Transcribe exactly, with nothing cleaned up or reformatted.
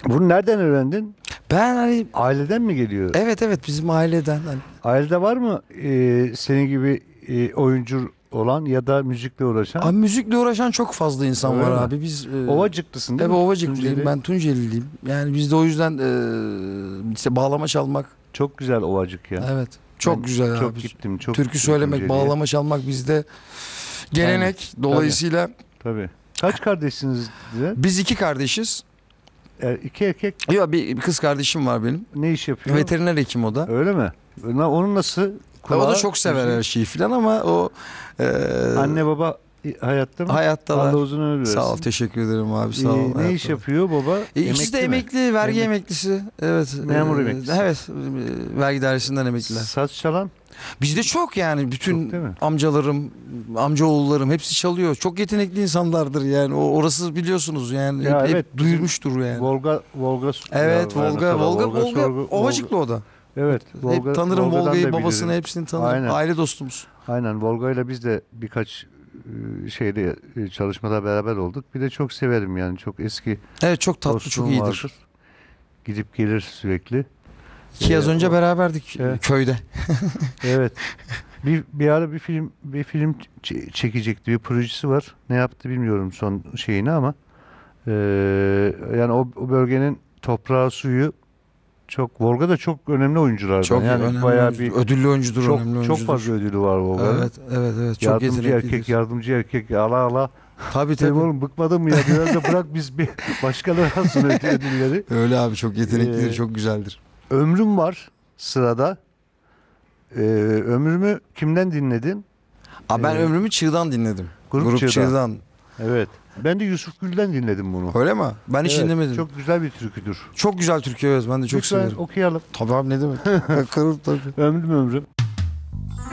Bunu nereden öğrendin? Ben hani Aileden mi geliyor? evet evet bizim aileden hani. Ailede var mı e, senin gibi e, oyuncu olan ya da müzikle uğraşan? Abi müzikle uğraşan çok fazla insan Öyle var mi? abi. Biz e, Ovacıklısın değil evet mi? Ovacıklıyım. Tunceli. Ben Tunceliliyim. Yani biz de o yüzden e, işte bağlama çalmak. Çok güzel Ovacık ya. Evet. Çok Ben güzel çok abi. gittim. Çok Türkü gittim söylemek, Tunceli'ye. bağlama çalmak bizde gelenek. Dolayısıyla Tabii. Kaç kardeşsiniz diye? biz iki kardeşiz. E, iki erkek Yok bir, bir kız kardeşim var benim. ne iş yapıyor? Veteriner hekim o da. Öyle mi? Na- Onun nasıl? O Kulağı, da çok sever müziği? her şeyi filan ama o e, Anne baba hayatta mı? hayattalar. Allah uzun ömür versin. Sağ ol, teşekkür ederim abi. Sağ Ee, ol. ne iş hayattalar. yapıyor baba? E, ikisi de Emekli mi? emekli, vergi Emek- emeklisi. Evet. Memur e, emeklisi. Evet, e, vergi dairesinden emekliler. Saz çalan? Bizde çok yani bütün Çok değil mi? amcalarım, amcaoğullarım hepsi çalıyor. Çok yetenekli insanlardır yani. O orası biliyorsunuz yani. Ya hep, hep evet, bizim duyurmuştur yani. Volga Volga Evet, var Volga, mesela, Volga, Volga, sorgu- Ovacıklı o da. Evet, Volga, Hep tanırım Volga'dan Volga'yı, da babasını bilirim. hepsini tanırım. Aynen. Aile dostumuz. Aynen Volga ile biz de birkaç e, şeyde e, çalışmada beraber olduk. Bir de çok severim yani, çok eski Evet, çok tatlı, dostluğum çok iyidir. vardır. Gidip gelir sürekli. Ki yaz Ee, önce o- beraberdik Evet. köyde. Evet. Bir bir ara bir film bir film ç- çekecekti. Bir projesi var. Ne yaptı bilmiyorum son şeyini ama e, yani o, o bölgenin toprağı, suyu çok, Volga da çok önemli oyunculardan. Çok yani önemli bayağı oyuncudur. bir Ödüllü oyuncudur, çok önemli çok oyuncudur. fazla ödülü var Volga'nın. Evet, evet, evet. Çok Yardımcı yeteneklidir. erkek, yardımcı erkek, ala ala. Tabii Dedim tabii. oğlum, bıkmadın mı ya? Biraz da bırak, biz bir başkaları alsın ödül- ödülleri. Öyle abi, çok yeteneklidir, Ee, çok güzeldir. Ömrüm var sırada. Ee, ömrümü kimden dinledin? Abi ben Ee, ömrümü Çığ'dan dinledim. Grup Grup Çığ'dan. Çığ'dan. Evet. Ben de Yusuf Gül'den dinledim bunu. Öyle mi? Ben hiç Evet, dinlemedim. Çok, çok güzel bir türküdür. güzel Türkiye, evet, ben de çok Lütfen severim. okuyalım. Tabii abi, ne demek? Kırıl tabii. Ömrüm ömrüm.